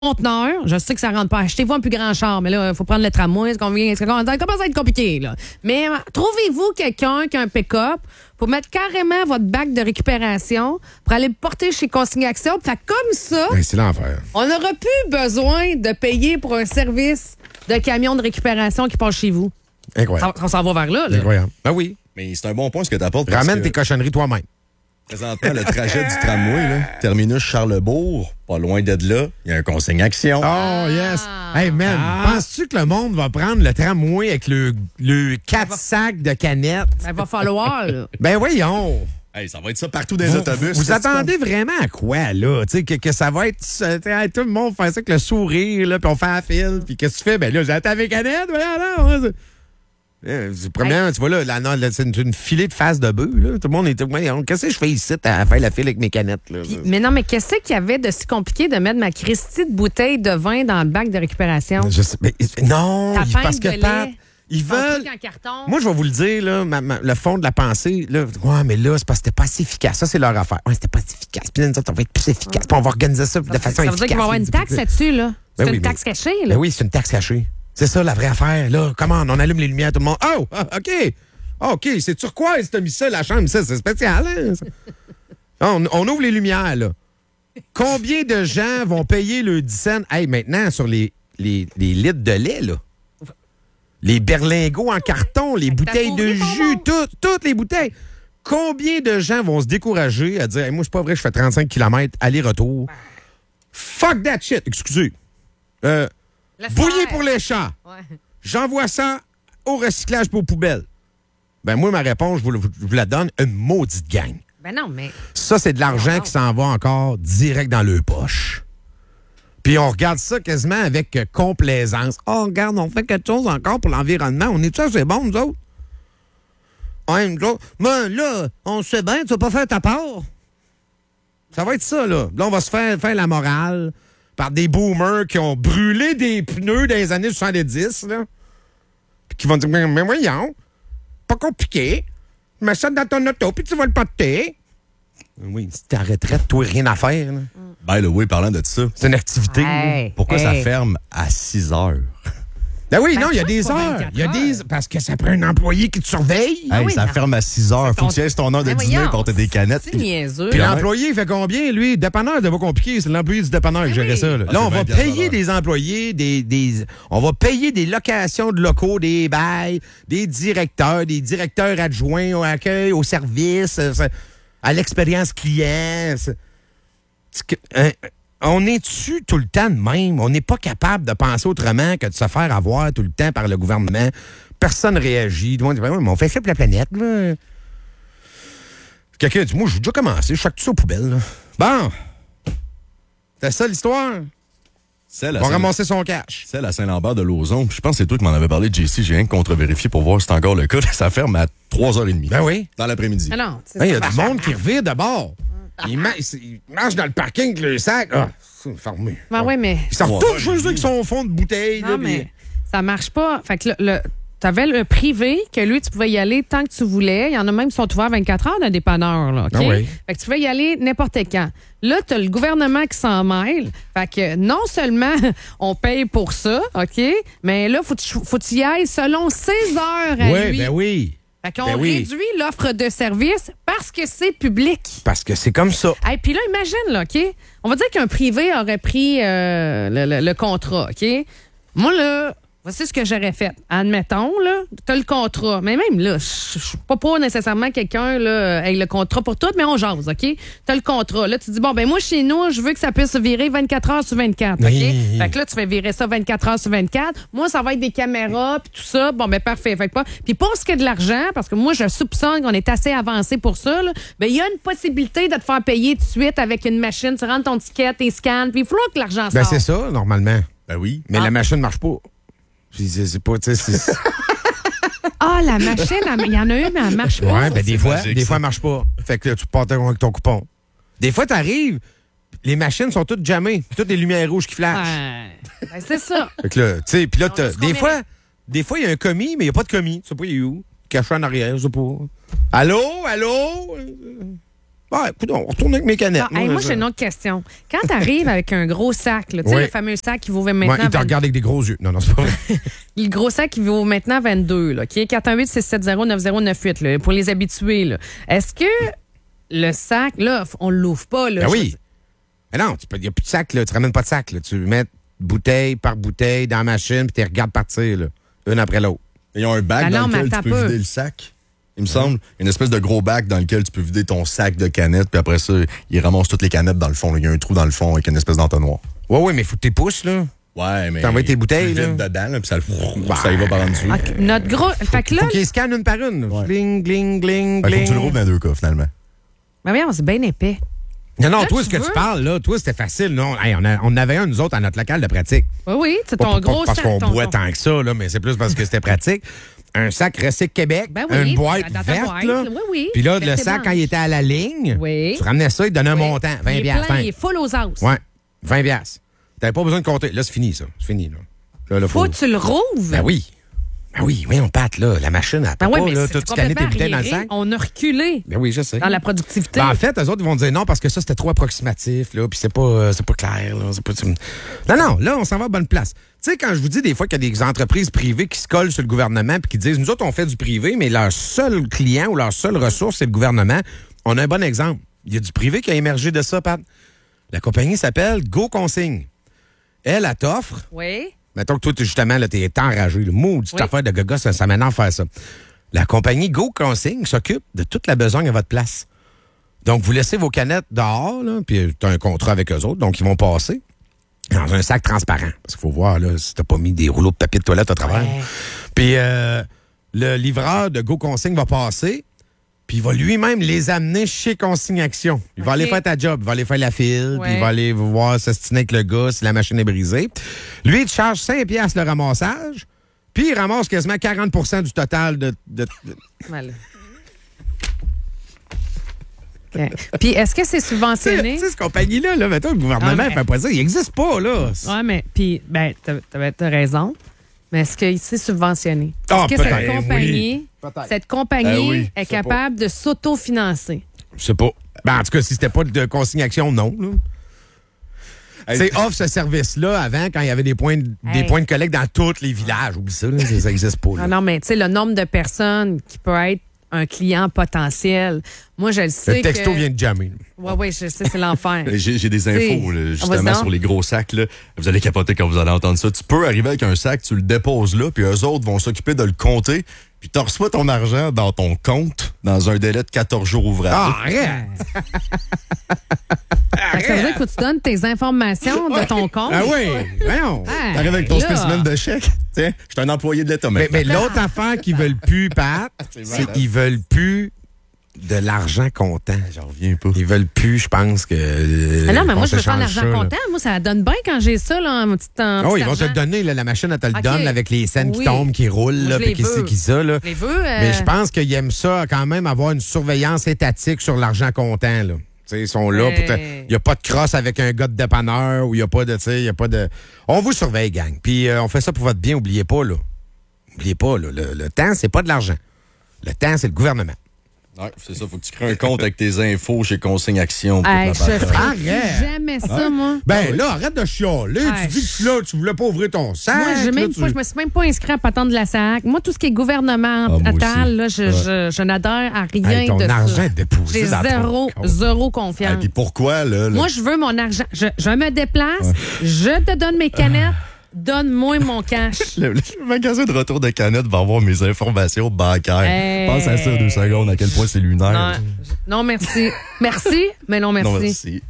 conteneur, je sais que ça rentre pas. Achetez-vous un plus grand char, mais là, il faut prendre le tramway. Ça commence à être compliqué, là. Mais trouvez-vous quelqu'un qui a un pick-up pour mettre carrément votre bac de récupération pour aller le porter chez Consignation. Fait comme ça, Ben, c'est l'enfer. on n'aura plus besoin de payer pour un service de camion de récupération qui passe chez vous. Incroyable. On s'en va vers là. Incroyable. Ben oui. Mais c'est un bon point ce que tu apportes. Ramène tes cochonneries toi-même. Présentement, le trajet du tramway, là, terminus Charlesbourg, pas loin de là, il y a un consigne-action. Oh, yes. Hey, man, penses-tu que le monde va prendre le tramway avec le 4 sacs de canettes? Il va falloir, là. Ben voyons. Hey, ça va être ça partout dans les autobus. Vous attendez vraiment à quoi, là? Tu sais, que ça va être... tout le monde fait ça avec le sourire, là, puis on fait la file, puis qu'est-ce que tu fais? Ben là, j'attends mes canettes, voyons, non. Premièrement, tu vois, là, c'est une filée de face de bœuf, là. Tout le monde était... Qu'est-ce que je fais ici à faire la file avec mes canettes, là? Mais non, mais qu'est-ce qu'il y avait de si compliqué de mettre ma Christie de bouteille de vin dans le bac de récupération? Je sais, mais, non, Ta parce pinte que de Pat, lait, ils ton veulent... truc en carton. Moi, je vais vous le dire, là, le fond de la pensée, là, ouais, mais là, c'est parce que c'était pas assez efficace. Ça, c'est leur affaire. Ouais, c'était pas assez efficace. Puis là, nous autres, on va être plus efficace. Puis on va organiser ça de façon efficace. Ça veut dire qu'il va y avoir une taxe là-dessus, là. C'est oui, une taxe cachée, là. Ben oui, c'est une taxe cachée. C'est ça, la vraie affaire, là. Comment on allume les lumières, tout le monde. Oh, OK. OK, c'est turquoise, t'as mis ça, la chambre, ça, c'est spécial, hein? on ouvre les lumières, là. Combien de gens vont payer le 10 cents? Hey, maintenant, sur les litres de lait, là. Les berlingots en carton, les bouteilles de jus, toutes les bouteilles. Combien de gens vont se décourager à dire, hey, moi, c'est pas vrai, je fais 35 km aller-retour. Fuck that shit, excusez. Bouillie pour les chats. Ouais. J'envoie ça au recyclage pour aux poubelles. Ben moi, ma réponse, je vous la donne, une maudite gang. Ben non, mais... Ça, c'est de l'argent qui s'en va encore direct dans le poche. Puis on regarde ça quasiment avec complaisance. Oh, regarde, on fait quelque chose encore pour l'environnement. On est ça, c'est bon, nous autres? Ouais, nous autres. Ben là, on sait bien, tu vas pas faire ta part. Ça va être ça, là. Là, on va se faire la morale par des boomers qui ont brûlé des pneus dans les années 70, là. Puis qui vont dire, mais voyons, pas compliqué. Mets ça dans ton auto, puis tu vas le porter. Oui, si t'es en retraite, toi, rien à faire, là. By the way, parlant de ça, C'est une activité. Hey, pourquoi ça hey. ferme à 6 heures? Ben oui, Ben, non, il y a ça, des c'est pas heures. 24 Il y a des... heures. Parce que ça prend un employé qui te surveille. Hey, oui, ça non. ferme à 6 heures. Faut que tu ailles ton heure de Ben dîner voyons, pour des canettes. C'est niaiseux. Puis là. l'employé, il fait combien, lui? Dépanneur, c'est pas compliqué. C'est l'employé du dépanneur qui gérait ça. Là, Ah, Là, on c'est va 20 payer $. des employés, on va payer des locations de locaux, des bails, des directeurs adjoints au accueil, au service, à l'expérience client. On est-tu tout le temps de même? On n'est pas capable de penser autrement que de se faire avoir tout le temps par le gouvernement. Personne ne réagit. Tout le monde dit, ben oui, mais on fait ça pour la planète, là. Quelqu'un dit, moi, j'ai déjà commencé, je sac tout ça aux poubelles, là. Bon. C'est ça l'histoire? Celle On va ramasser son cash. Celle à Saint-Lambert de Lauzon. Je pense que c'est toi qui m'en avais parlé, JC. J'ai rien que contre-vérifié pour voir si c'est encore le cas. Ça ferme à 3h30. Ben oui. Dans l'après-midi. Ah non, c'est Il y a ça. du monde qui revire de bord. Ils marchent dans le parking avec le sac. Ah, c'est fermé. Ben oui, mais... Ils sortent tous Ouais. ceux avec son fond de bouteille. Non, là, mais puis- ça marche pas. Fait que t'avais le privé, que lui, tu pouvais y aller tant que tu voulais. Il y en a même qui sont ouverts 24 heures d'un dépanneur, là, OK? Ah oui. Fait que tu pouvais y aller n'importe quand. Là, t'as le gouvernement qui s'en mêle. Fait que non seulement on paye pour ça, OK? Mais là, faut que tu y ailles selon ses heures à Oui, lui. ben oui. Fait qu'on Ben oui. réduit l'offre de service parce que c'est public. Parce que c'est comme ça. Et puis là, imagine, là, OK? On va dire qu'un privé aurait pris le contrat, OK? Moi, là, voici ce que j'aurais fait. Admettons, là, t'as le contrat. Mais même là, je suis pas pour nécessairement quelqu'un, là, avec le contrat pour tout, mais on jase, OK? T'as le contrat. Là, tu dis, bon, ben moi, chez nous, je veux que ça puisse virer 24 heures sur 24, OK? Oui. Fait que là, tu fais virer ça 24 heures sur 24. Moi, ça va être des caméras, puis tout ça. Bon, ben parfait. Fait que pas. Puis pour ce qui est de l'argent, parce que moi, je soupçonne qu'on est assez avancé pour ça, là, ben il y a une possibilité de te faire payer tout de suite avec une machine. Tu rentres ton ticket, tes scans, puis il faut que l'argent Ben sorte. c'est ça, normalement. Ben oui. Mais la machine ne marche pas. C'est pas, tu sais, c'est... Ah, la machine, il y en a une, mais elle marche pas. Ouais, ben des fois, magique, des ça. fois, elle marche pas. Fait que là, tu pars avec ton coupon. Des fois, t'arrives, les machines sont toutes jammées. Toutes les lumières rouges qui flashent. Ouais. Ben, c'est ça. Fait que là, tu sais, puis là, On laisse des combien? fois, il y a un commis, mais il n'y a pas de commis. Tu sais pas, il est où? Caché en arrière, je sais pas. Allô? Écoute, on retourne avec mes canettes. Moi, j'ai une autre question. Quand tu arrives avec un gros sac, là, tu sais, Oui. le fameux sac qui vaut maintenant... Il te regarde avec des gros yeux. Non, c'est pas vrai. Le gros sac qui vaut maintenant 22, là, qui est 418-670-9098, là, pour les habitués. Là. Est-ce que le sac, là, on l'ouvre pas? Là, Ben oui. Mais non, il n'y a plus de sac, là. Tu ramènes pas de sac, là. Tu mets bouteille par bouteille dans la machine, puis tu les regardes partir, là, une après l'autre. Ils ont un bac Ben dans non, mais lequel tu attends peux peu. vider le sac. Il me semble. Une espèce de gros bac dans lequel tu peux vider ton sac de canettes, puis après ça, ils ramassent toutes les canettes dans le fond. Il y a un trou dans le fond avec une espèce d'entonnoir. Oui, mais faut que tu pousses, là. Ouais, mais. T'envoies tes bouteilles, tu le vides là. dedans, là, puis ça y va par en dessous. OK, notre gros... Fait que là... Faut qu'ils scannent une par une. Ouais. Gling, gling, gling, Fait que faut gling. que tu le rouvres dans les deux cas, finalement. Ben voyons, c'est bien épais. Non, Là, toi, tu ce que veux? tu parles, là, toi, c'était facile. Non, hey, on en avait un, nous autres, à notre local de pratique. Oui, c'est Pas- ton pas- gros parce sac. qu'on ton- boit tant que ça, là, mais c'est plus parce que c'était pratique. Un sac Recyc Québec, Ben oui, une boîte dans ta verte, boîte, là. oui. Puis là, le Verte et sac, blanche. quand il était à la ligne, Oui. tu ramenais ça, il te donnait un Oui. montant, 20 Il est piastres. plein, fin. il est full aux os. Ouais, 20 piastres. T'avais pas besoin de compter. Là, c'est fini, ça. C'est fini, là. Là, Faut que tu le rouvres. Ben oui. Ben oui, on pâte, là. La machine, elle peut Ben oui, pas, mais là, c'est tout scanner tes complètement bouteilles dans le arriéré. sac. On a reculé Ben oui, je sais. dans la productivité. Ben, en fait, eux autres, ils vont dire non parce que ça, c'était trop approximatif, là, puis c'est pas clair, là. Non, là, on s'en va à bonne place. Tu sais, quand je vous dis des fois qu'il y a des entreprises privées qui se collent sur le gouvernement puis qui disent, nous autres, on fait du privé, mais leur seul client ou leur seule ressource, c'est le gouvernement, on a un bon exemple. Il y a du privé qui a émergé de ça, Pat. La compagnie s'appelle Go Consigne. Elle t'offre. Oui. Mettons que toi, justement, là, t'es enragé. Le maudite Oui. affaire de gaga, ça m'énerve faire ça. La compagnie Go Consigne s'occupe de toute la besogne à votre place. Donc, vous laissez vos canettes dehors, là, puis tu as un contrat avec eux autres, donc ils vont passer dans un sac transparent. Parce qu'il faut voir là, si t'as pas mis des rouleaux de papier de toilette à travers. Ouais. Puis le livreur de Go Consigne va passer, puis il va lui-même les amener chez Consigne Action. Il va OK. aller faire ta job, il va aller faire la file, puis Ouais. il va aller voir s'astiner avec le gars si la machine est brisée. Lui, il te charge 5 piastres le ramassage, puis il ramasse quasiment 40 du total de... Mal. OK. Puis, est-ce que c'est Tu sais, subventionné? cette compagnie-là, là, mettons, le gouvernement Ah, ne mais- fait pas ça. Il n'existe pas, là. Oui, mais, puis, ben, t'as raison. Mais est-ce que c'est subventionné? Ah, Est-ce que cette peut-être, compagnie, oui. Peut-être. cette compagnie oui, est je sais capable de s'autofinancer? Je sais pas. Ben, en tout cas, si c'était pas de consigne action, non. Là. Hey. C'est offre ce service-là avant, quand il y avait des points de collecte dans tous les villages. Oublie ça, là, ça n'existe pas. Là. Ah non, mais tu sais, le nombre de personnes qui peut être un client potentiel, moi, je le sais Le texto que... vient de jammer. Oui, je sais, c'est l'enfer. J'ai des T'sais, infos, là, vas-y justement, donc. sur les gros sacs. Là. Vous allez capoter quand vous allez entendre ça. Tu peux arriver avec un sac, tu le déposes là, puis eux autres vont s'occuper de le compter, puis tu reçois ton argent dans ton compte dans un délai de 14 jours ouvrables. Ah, arrête! Fait que ça veut dire que tu donnes tes informations de ton compte. Ah oui! Voyons! Ah, T'arrives avec ton là. spécimen de chèque. Tiens, je suis un employé de l'État Mais, maintenant. mais l'autre affaire qu'ils veulent plus, Pat, c'est qu'ils veulent plus de l'argent comptant. J'en reviens pas. Ils veulent plus, je pense, que. Ah non, mais qu'on moi, je veux faire de s'échange l'argent ça, là. comptant. Moi, ça donne bien quand j'ai ça, là, en petit temps. Ah oui, ils vont te le donner, là, la machine, elle te le OK. donne là, avec les scènes qui Oui. tombent, qui roulent, Moi, là, je puis les qui ci, veux. qui ça. Là. Je les veux. Mais je pense qu'ils aiment ça quand même, avoir une surveillance étatique sur l'argent comptant. Là. Tu sais, ils sont là. Il n'y a pas de crosse avec un gars de dépanneur ou il n'y a pas de. Il y a pas de. On vous surveille, gang. Puis on fait ça pour votre bien, oubliez pas. Là. Oubliez pas, là, le temps, c'est pas de l'argent. Le temps, c'est le gouvernement. Ouais, c'est ça, faut que tu crées un compte avec tes infos chez Consigne Action. Hey, toute je la patente. ferai Arrête. jamais ça, moi. Ben là, arrête de chialer. Ouais. Tu dis que là, tu voulais pas ouvrir ton sac. Moi, là, je me suis même pas inscrit à patente de la SAC. Moi, tout ce qui est gouvernemental, moi aussi. là, je n'adhère à rien Hey, ton de argent ça. est déposé J'ai dans ton compte. zéro Et confiance. puis pourquoi, là? Moi, je veux mon argent. Je me déplace, je te donne mes canettes, donne-moi mon cash. Le magasin de retour de canettes va avoir mes informations bancaires. Hey. Pense à ça 2 secondes, à quel point c'est lunaire. Non, merci. Merci, mais non, merci. Non, merci.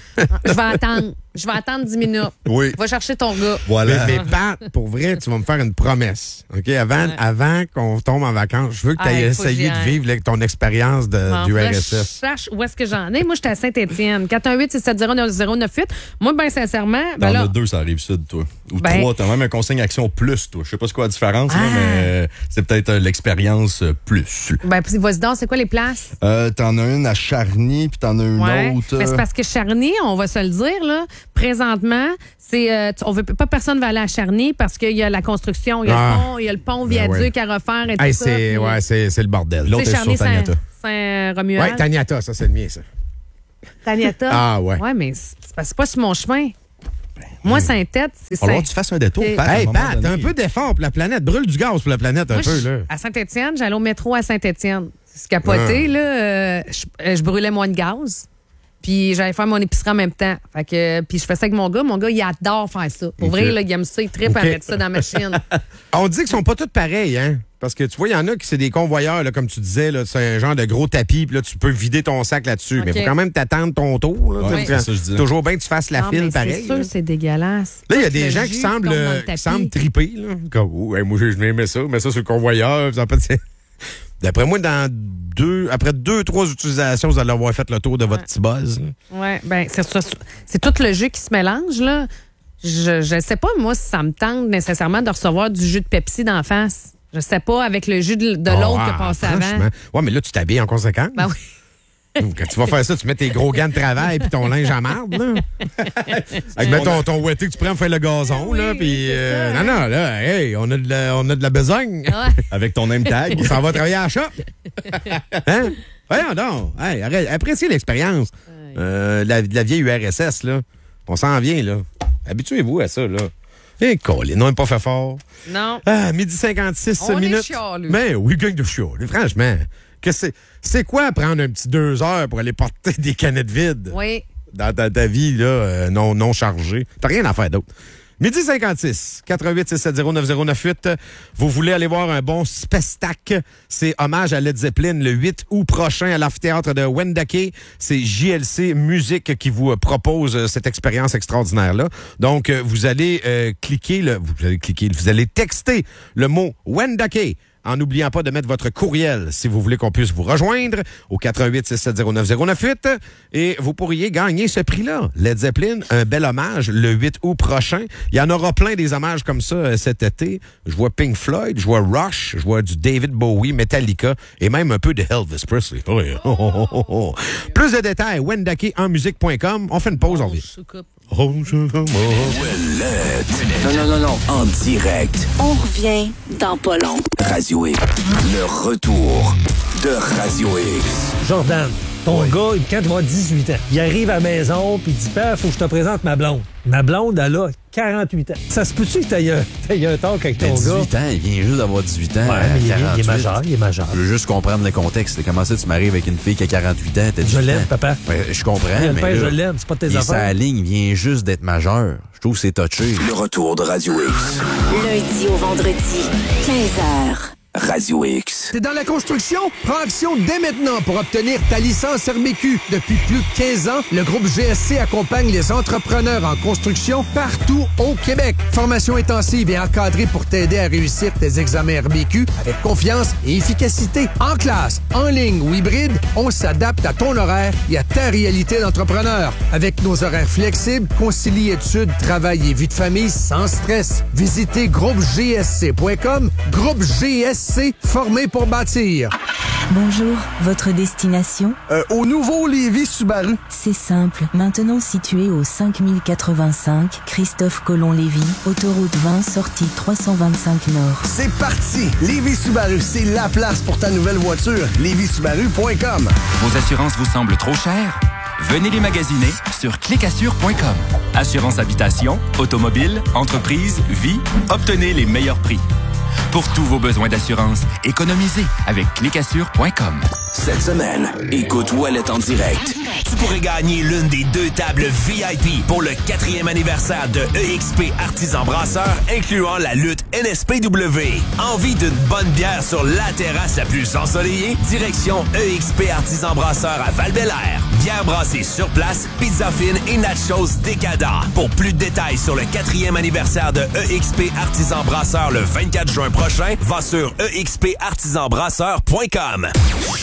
Je vais attendre 10 minutes. Oui. Va chercher ton gars. Voilà. Mais Pat, pour vrai, tu vas me faire une promesse. OK? Avant qu'on tombe en vacances, je veux que tu ailles Ah, il faut que essayer j'y de aille. vivre là, ton expérience du Faudrait que RSS. Je sache où est-ce que j'en ai. Moi, j'étais à Saint-Étienne. 418-670-9098. Moi, bien sincèrement, T'en ben là, as 2, ça arrive sud, toi. Ou Ben- 3, t'as même un consigne action plus, toi. Je sais pas c'est quoi la différence, là, Ah. mais c'est peut-être l'expérience plus. ben, puis vas-y donc, c'est quoi les places? T'en as une à Charny, puis t'en as une Ouais. autre. Mais c'est parce que Charny, on va se le dire, là, présentement, c'est on veut pas personne va aller à Charny parce qu'il y a la construction, il y a Ah. le pont, il y a le pont Ben viaduc à refaire et tout Hey, ça. c'est puis- ouais, c'est le bordel. L'autre Tu sais, est sur Charny Taniata. Saint-Romuald. Ouais, Taniata, ça, c'est le mien, ça. Taniata. Ah, ouais. Ouais, mais c'est pas sur mon chemin. Moi, Saint-Tête, c'est Il va falloir que tu fasses un détour, Pat. à un Hey, moment Pat, donné. un peu d'effort pour la planète. Brûle du gaz pour la planète un Moi, peu, là. à Saint-Étienne, j'allais au métro à Saint-Étienne. C'est capoté, là. Je brûlais moins de gaz. Puis j'allais faire mon épicerie en même temps. Fait que, puis je fais ça avec mon gars. Mon gars, il adore faire ça. Pour vrai, là, il aime ça. Il trippe à mettre ça dans la machine. On dit qu'ils sont pas tous pareils, hein? Parce que tu vois, il y en a qui c'est des convoyeurs, là, comme tu disais, là, c'est un genre de gros tapis, puis là, tu peux vider ton sac là-dessus. Mais il faut quand même t'attendre ton tour. Là, Ouais, c'est ça, je dis. Toujours bien que tu fasses la Non, file mais pareil. c'est sûr, là. c'est dégueulasse. Là, il y a des Le gens jus qui qui semblent, tombe dans le qui tapis. semblent triper. Là. Comme, oh, hey, moi, je vais aimer ça, mais ça sur le convoyeur. Ça peut être- D'après moi, après 2-3 utilisations, vous allez avoir fait le tour de votre petit buzz. Là. Ouais, ben c'est ça. C'est tout le jus qui se mélange, là. Je sais pas, moi, si ça me tente nécessairement de recevoir du jus de Pepsi d'en face. Je sais pas, avec le jus de l'autre qui a passé avant. Ouais, mais là, tu t'habilles en conséquence. Ben oui. Quand tu vas faire ça, tu mets tes gros gants de travail puis ton linge à marde, là. Avec ton ouetté que tu prends pour faire le gazon, Oui, là. Puis, c'est ça, non, là, hey, on a de la besogne. Ouais. Avec ton name tag. On s'en va travailler à la shop. Hein? Voyons donc. Hey, arrête, appréciez l'expérience. La vieille URSS, là. On s'en vient, là. Habituez-vous à ça, là. Eh, Colin, on n'a pas fait fort. Non. Ah, 12h56 On est minutes. chialeux. Mais oui, gang de chialeux, franchement. C'est quoi prendre un petit 2 heures pour aller porter des canettes vides Oui. dans ta vie là, non chargée? T'as rien à faire d'autre. 12h56, 88-670-9098. Vous voulez aller voir un bon spectacle? C'est hommage à Led Zeppelin le 8 août prochain à l'amphithéâtre de Wendake. C'est JLC Musique qui vous propose cette expérience extraordinaire-là. Donc, vous allez vous allez texter le mot Wendake en n'oubliant pas de mettre votre courriel si vous voulez qu'on puisse vous rejoindre au 88-670-9098 et vous pourriez gagner ce prix-là. Led Zeppelin, un bel hommage le 8 août prochain. Il y en aura plein des hommages comme ça cet été. Je vois Pink Floyd, je vois Rush, je vois du David Bowie, Metallica et même un peu de Elvis Presley. Oh, yeah. Plus de détails, wendakehenmusique.com. On fait une pause, on revient. Non, en direct. On revient dans pas long. Radio X. Le retour de Radio X. Jordan, ton gars, quand il va avoir 18 ans, il arrive à la maison puis il dit « Père, faut que je te présente ma blonde. » Ma blonde, elle a 48 ans. Ça se peut-tu que t'aies un talk avec ton gars? 18 ans, il vient juste d'avoir 18 ans. Ouais, mais il est majeur. Je veux juste comprendre le contexte. Comment ça, tu m'arrives avec une fille qui a 48 ans, t'as 18 Je l'aime, ans? papa. Ouais, je comprends, Le mais père, là, je l'aime, c'est pas de tes il est sur affaires. la ligne, il vient juste d'être majeur. Je trouve que c'est touché. Le retour de Radio X. Lundi au vendredi, 15h. Radio X. T'es dans la construction? Prends action dès maintenant pour obtenir ta licence RBQ. Depuis plus de 15 ans, le groupe GSC accompagne les entrepreneurs en construction partout au Québec. Formation intensive et encadrée pour t'aider à réussir tes examens RBQ avec confiance et efficacité. En classe, en ligne ou hybride, on s'adapte à ton horaire et à ta réalité d'entrepreneur. Avec nos horaires flexibles, concilie études, travail et vie de famille sans stress. Visitez groupegsc.com. Groupe GSC, formé pour bâtir. Bonjour, votre destination? Au nouveau Lévis Subaru. C'est simple. Maintenant situé au 5085 Christophe Colomb-Lévis, autoroute 20, sortie 325 Nord. C'est parti! Lévis Subaru, c'est la place pour ta nouvelle voiture. LévisSubaru.com. Vos assurances vous semblent trop chères? Venez les magasiner sur clicassure.com. Assurance habitation, automobile, entreprise, vie, obtenez les meilleurs prix. Pour tous vos besoins d'assurance, économisez avec clicassure.com. Cette semaine, écoute Wallet en direct. Tu pourrais gagner l'une des 2 tables VIP pour le 4e anniversaire de EXP Artisan Brasseur, incluant la lutte NSPW. Envie d'une bonne bière sur la terrasse la plus ensoleillée? Direction EXP Artisan Brasseur à Val-Bélair. Bière brassée sur place, pizza fine et nachos décadents. Pour plus de détails sur le 4e anniversaire de EXP Artisan Brasseur le 24 juin prochain, va sur expartisanbrasseur.com.